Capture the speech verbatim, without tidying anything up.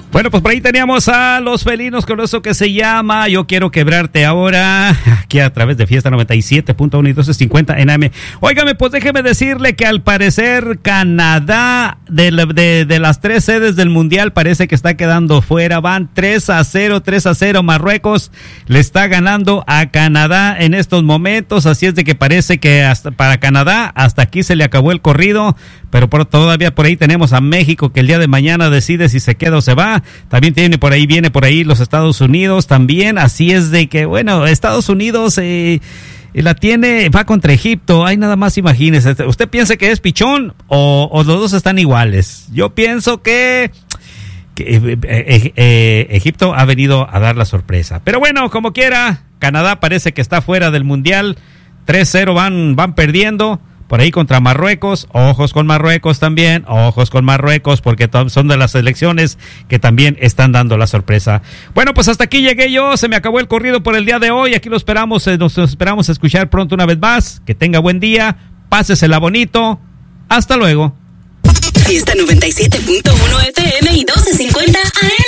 Bueno, pues por ahí teníamos a los felinos con eso que se llama Yo Quiero Quebrarte Ahora, aquí a través de Fiesta noventa y siete punto uno y doce cincuenta N M. Óigame, pues déjeme decirle que al parecer Canadá, de, de, de las tres sedes del Mundial, parece que está quedando fuera. Van tres a cero, tres a cero. Marruecos le está ganando a Canadá en estos momentos, así es de que parece que hasta para Canadá, hasta aquí se le acabó el corrido, pero por, todavía por ahí tenemos a México, que el día de mañana decide si se queda o se va. También tiene por ahí, viene por ahí los Estados Unidos también, así es de que, bueno, Estados Unidos eh, la tiene, va contra Egipto, ay, nada más imagínese. ¿Usted piensa que es pichón o, o los dos están iguales? Yo pienso que, que eh, eh, eh, Egipto ha venido a dar la sorpresa. Pero bueno, como quiera, Canadá parece que está fuera del Mundial, tres cero van, van perdiendo. Por ahí contra Marruecos, ojos con Marruecos también, ojos con Marruecos, porque son de las selecciones que también están dando la sorpresa. Bueno, pues hasta aquí llegué yo, se me acabó el corrido por el día de hoy, aquí lo esperamos, eh, nos esperamos escuchar pronto una vez más, que tenga buen día, pásesela bonito, hasta luego. Fiesta noventa y siete punto uno F M y doce cincuenta A M.